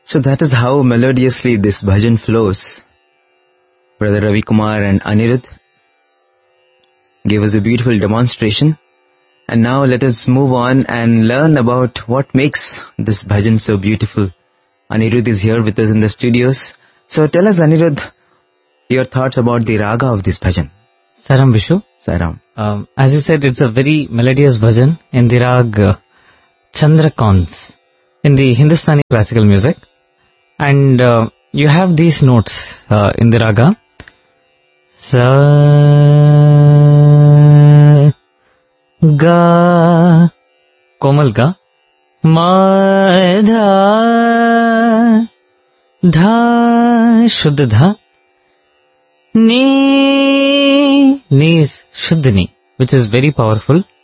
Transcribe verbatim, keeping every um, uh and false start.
So that is how melodiously this bhajan flows. Brother Ravi Kumar and Anirudh gave us a beautiful demonstration. And now let us move on and learn about what makes this bhajan so beautiful. Anirudh is here with us in the studios. So tell us, Anirudh, your thoughts about the raga of this bhajan. Saram Vishu. Saram. Um, as you said, it's a very melodious bhajan in the rag uh, Chandrakans, in the Hindustani classical music. And uh, you have these notes uh, in the raga. Sa, ga, komal ga, ma, dha, dha, shuddha dha, ni, ni is shuddha ni, which is very powerful.